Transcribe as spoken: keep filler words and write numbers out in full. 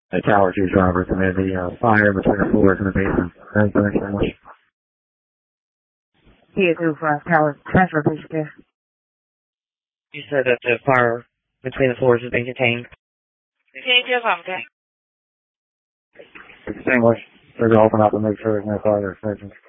The Tower two drivers, and there's a uh, fire between the floors and the basement. Thanks very much. Here, two five Tower, transfer, please, okay? You said that the fire between the floors has been contained. Okay, just okay. Extinguish. They're going to open up and make sure there's no fire.